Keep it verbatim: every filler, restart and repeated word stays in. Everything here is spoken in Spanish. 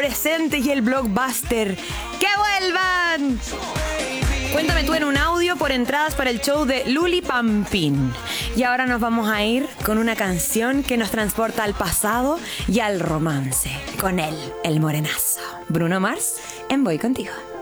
presente y el blockbuster. ¡Que vuelvan! Cuéntame tú en un audio por entradas para el show de Luli Pampín. Y ahora nos vamos a ir con una canción que nos transporta al pasado y al romance. Con él, el morenazo. Bruno Mars, en Voy Contigo.